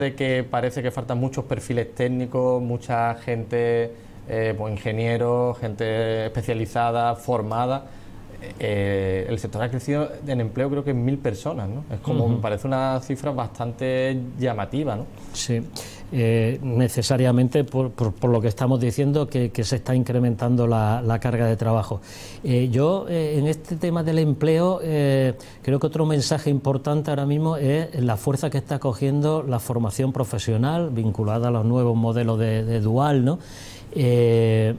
de que parece que faltan muchos perfiles técnicos, mucha gente, pues ingenieros, gente especializada, formada. El sector ha crecido en empleo creo que en 1.000 personas, ¿no? Es como, me parece una cifra bastante llamativa, ¿no? Sí, necesariamente por lo que estamos diciendo que se está incrementando la carga de trabajo. Yo en este tema del empleo creo que otro mensaje importante ahora mismo es la fuerza que está cogiendo la formación profesional vinculada a los nuevos modelos de dual, ¿no? El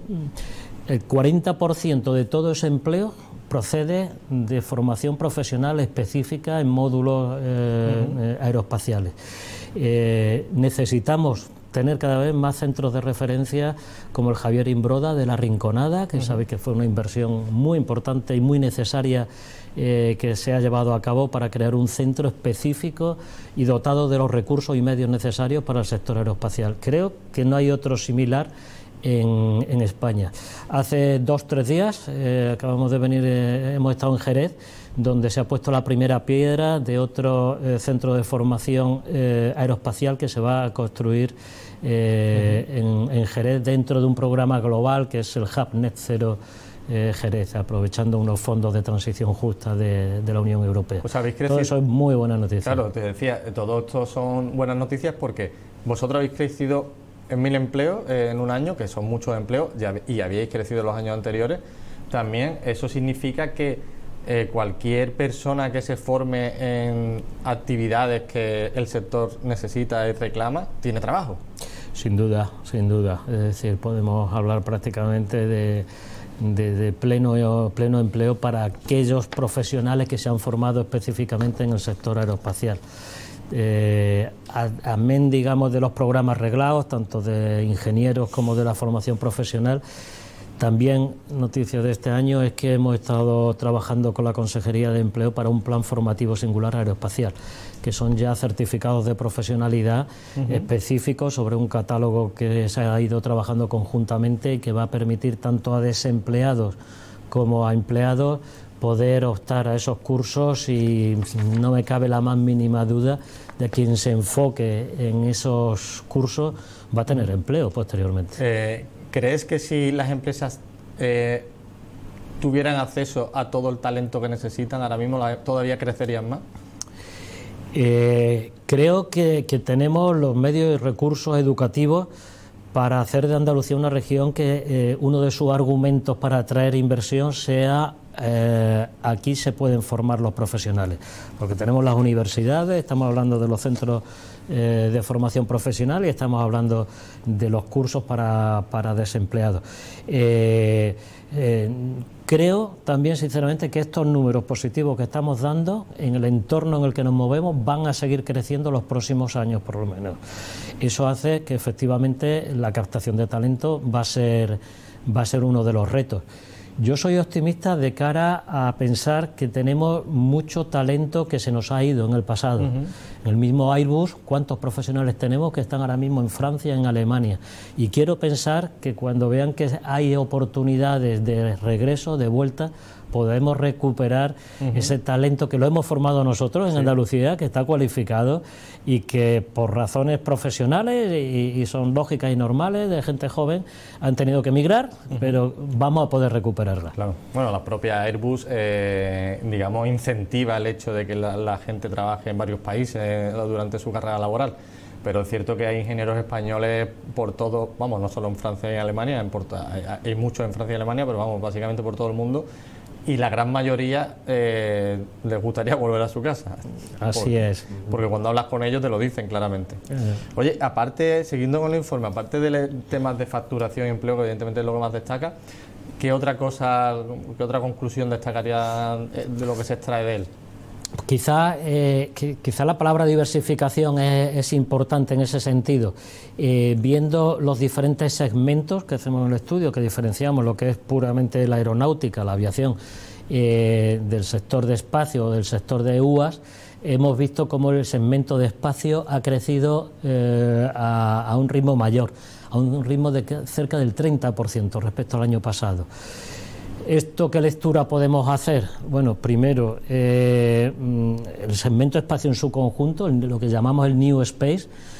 40% de todo ese empleo procede de formación profesional específica en módulos aeroespaciales. Necesitamos tener cada vez más centros de referencia como el Javier Imbroda de La Rinconada, que sabéis que fue una inversión muy importante y muy necesaria que se ha llevado a cabo para crear un centro específico y dotado de los recursos y medios necesarios para el sector aeroespacial. Creo que no hay otro similar en España. Hace 2-3 días acabamos de venir, hemos estado en Jerez, donde se ha puesto la primera piedra de otro centro de formación aeroespacial que se va a construir en Jerez dentro de un programa global que es el Hub Net Zero Jerez, aprovechando unos fondos de transición justa de la Unión Europea. Pues habéis crecido. Todo eso es muy buena noticia. Claro, te decía, todo esto son buenas noticias porque vosotros habéis crecido en 1.000 empleos en un año, que son muchos empleos, y habíais crecido en los años anteriores. También eso significa que cualquier persona que se forme en actividades que el sector necesita y reclama, tiene trabajo. Sin duda, sin duda. Es decir, podemos hablar prácticamente de pleno empleo para aquellos profesionales que se han formado específicamente en el sector aeroespacial. Amén, digamos, de los programas reglados, tanto de ingenieros como de la formación profesional. También noticia de este año es que hemos estado trabajando con la Consejería de Empleo para un plan formativo singular aeroespacial, que son ya certificados de profesionalidad específicos sobre un catálogo que se ha ido trabajando conjuntamente y que va a permitir tanto a desempleados como a empleados poder optar a esos cursos, y no me cabe la más mínima duda de quien se enfoque en esos cursos va a tener empleo posteriormente. ¿Crees que si las empresas tuvieran acceso a todo el talento que necesitan, ahora mismo todavía crecerían más? Creo que tenemos los medios y recursos educativos para hacer de Andalucía una región que uno de sus argumentos para atraer inversión sea aquí se pueden formar los profesionales, porque tenemos las universidades, estamos hablando de los centros de formación profesional y estamos hablando de los cursos para desempleados. Creo también sinceramente que estos números positivos que estamos dando en el entorno en el que nos movemos van a seguir creciendo los próximos años por lo menos. Eso hace que efectivamente la captación de talento va a ser uno de los retos. Yo soy optimista de cara a pensar que tenemos mucho talento que se nos ha ido en el pasado. En el mismo Airbus, ¿cuántos profesionales tenemos que están ahora mismo en Francia, en Alemania? Y quiero pensar que cuando vean que hay oportunidades de regreso, de vuelta, podemos recuperar ese talento que lo hemos formado nosotros en Andalucía, que está cualificado y que por razones profesionales y son lógicas y normales de gente joven han tenido que emigrar, pero vamos a poder recuperarla. Claro. Bueno, la propia Airbus, digamos, incentiva el hecho de que la gente trabaje en varios países durante su carrera laboral. Pero es cierto que hay ingenieros españoles por todo, vamos, no solo en Francia y Alemania, hay muchos en Francia y Alemania, pero vamos, básicamente por todo el mundo. Y la gran mayoría les gustaría volver a su casa. Así es. Porque cuando hablas con ellos te lo dicen claramente. Oye, aparte, siguiendo con el informe, aparte de temas de facturación y empleo, que evidentemente es lo que más destaca, ¿qué otra conclusión destacaría de lo que se extrae de él? Quizá la palabra diversificación es importante en ese sentido. Viendo los diferentes segmentos que hacemos en el estudio, que diferenciamos lo que es puramente la aeronáutica, la aviación, del sector de espacio o del sector de UAS, hemos visto cómo el segmento de espacio ha crecido a un ritmo mayor, a un ritmo de cerca del 30% respecto al año pasado. ¿Esto qué lectura podemos hacer? Bueno, primero, el segmento espacio en su conjunto, lo que llamamos el New Space,